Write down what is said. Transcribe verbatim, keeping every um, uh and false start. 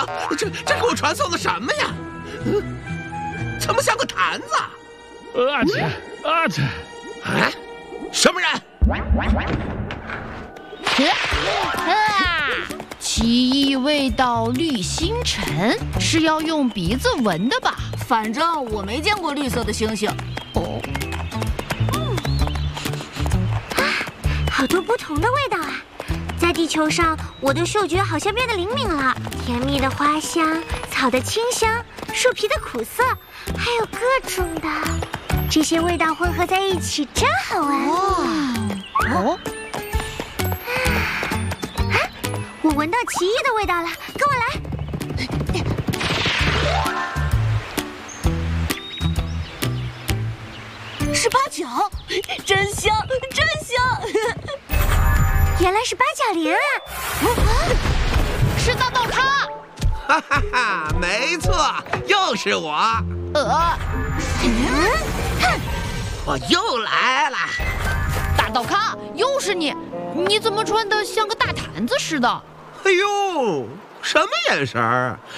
这这给我传送的什么呀？嗯，怎么像个坛子？ 啊切啊切！ 啊，什么人？ 啊！奇异味道绿星辰是要用鼻子闻的吧？ 反正我没见过绿色的星星。 哦， 好多不同的味道啊！在地球上，我的嗅觉好像变得灵敏了。甜蜜的花香，草的清香，树皮的苦涩，还有各种的，这些味道混合在一起，真好玩。 哦， 啊！我闻到奇异的味道了，跟我来。 是八角，真香，真香！ 原来是八角莲啊！ 是大豆咖。 哈哈哈，没错，又是我。 呃， 嗯，哼， 我又来了。 大豆咖，又是你！你怎么穿得像个大坛子似的？ 哎呦，什么眼神儿？